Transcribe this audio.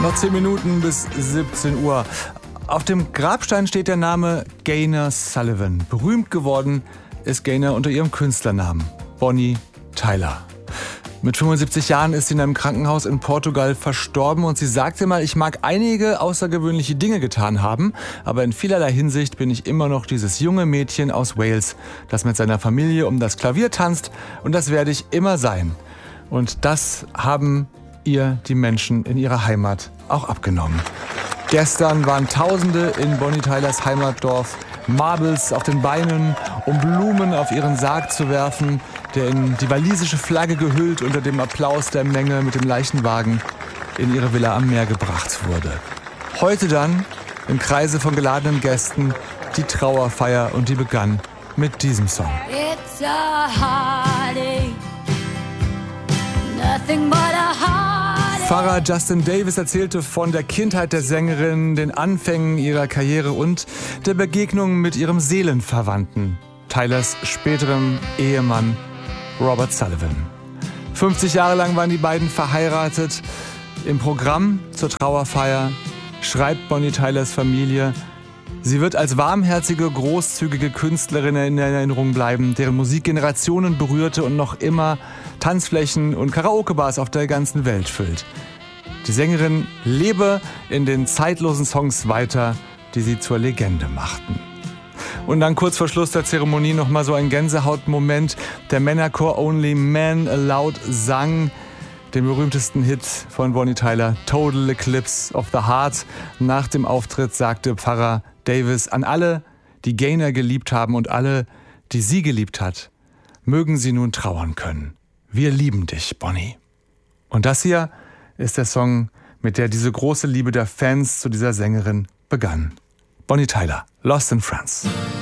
Noch 10 Minuten bis 17 Uhr. Auf dem Grabstein steht der Name Gaynor Sullivan. Berühmt geworden ist Gaynor unter ihrem Künstlernamen Bonnie Tyler. Mit 75 Jahren ist sie in einem Krankenhaus in Portugal verstorben und sie sagte mal, ich mag einige außergewöhnliche Dinge getan haben, aber in vielerlei Hinsicht bin ich immer noch dieses junge Mädchen aus Wales, das mit seiner Familie um das Klavier tanzt, und das werde ich immer sein. Und das haben ihr die Menschen in ihrer Heimat auch abgenommen. Gestern waren Tausende in Bonnie Tylers Heimatdorf Marbles auf den Beinen, um Blumen auf ihren Sarg zu werfen, der in die walisische Flagge gehüllt unter dem Applaus der Menge mit dem Leichenwagen in ihre Villa am Meer gebracht wurde. Heute dann, im Kreise von geladenen Gästen, die Trauerfeier, und die begann mit diesem Song. It's a heartache, nothing but a heartache. Pfarrer Justin Davis erzählte von der Kindheit der Sängerin, den Anfängen ihrer Karriere und der Begegnung mit ihrem Seelenverwandten, Tylers späterem Ehemann Robert Sullivan. 50 Jahre lang waren die beiden verheiratet. Im Programm zur Trauerfeier schreibt Bonnie Tylers Familie: Sie wird als warmherzige, großzügige Künstlerin in Erinnerung bleiben, deren Musik Generationen berührte und noch immer Tanzflächen und Karaoke-Bars auf der ganzen Welt füllt. Die Sängerin lebe in den zeitlosen Songs weiter, die sie zur Legende machten. Und dann kurz vor Schluss der Zeremonie nochmal so ein Gänsehautmoment. Der Männerchor Only Men Aloud sang den berühmtesten Hit von Bonnie Tyler, Total Eclipse of the Heart. Nach dem Auftritt sagte Pfarrer Davis an alle, die Gaynor geliebt haben und alle, die sie geliebt hat: Mögen sie nun trauern können. Wir lieben dich, Bonnie. Und das hier ist der Song, mit der diese große Liebe der Fans zu dieser Sängerin begann. Bonnie Tyler, Lost in France.